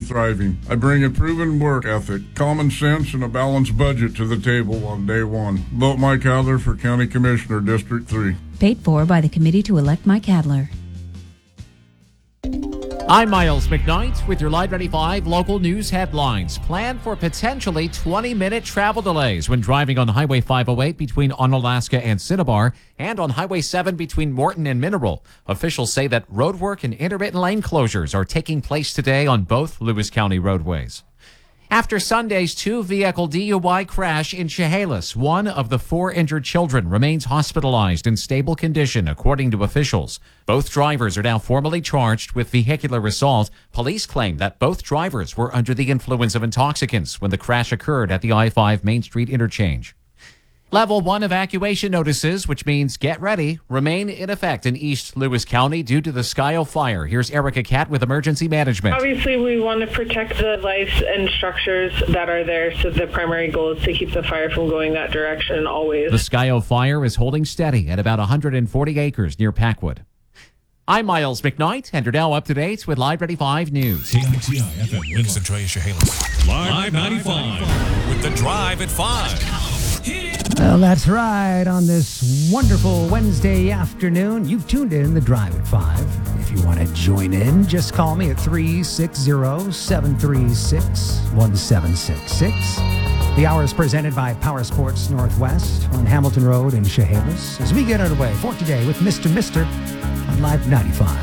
thriving. I bring a proven work ethic, common sense, and a balanced budget to the table on day one. Vote Mike Adler for County Commissioner, District 3. Paid for by the committee to elect Mike Adler. I'm Miles McKnight with your Live 95 local news headlines. Plan for potentially 20-minute travel delays when driving on Highway 508 between Onalaska and Cinnabar and on Highway 7 between Morton and Mineral. Officials say that roadwork and intermittent lane closures are taking place today on both Lewis County roadways. After Sunday's two-vehicle DUI crash in Chehalis, one of the 4 injured children remains hospitalized in stable condition, according to officials. Both drivers are now formally charged with vehicular assault. Police claim that both drivers were under the influence of intoxicants when the crash occurred at the I-5 Main Street interchange. Level 1 evacuation notices, which means get ready, remain in effect in East Lewis County due to the Scio fire. Here's Erica Catt with Emergency Management. Obviously, we want to protect the lives and structures that are there, so the primary goal is to keep the fire from going that direction always. The Scio fire is holding steady at about 140 acres near Packwood. I'm Miles McKnight, and you're now up to date with Live 95 News. KITI FM, Linus and Trey Chehalis. Live 95 with The Drive at 5. Well, that's right. On this wonderful Wednesday afternoon, you've tuned in The Drive at 5. If you want to join in, just call me at 360-736-1766. The hour is presented by Power Sports Northwest on Hamilton Road in Chehalis as we get underway for today with Mr. on Live 95.